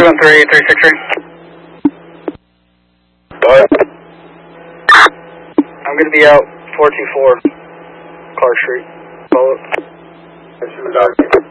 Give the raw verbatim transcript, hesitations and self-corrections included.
two one three, three six three. What? I'm going to be out four two four, Clark Street. Follow up.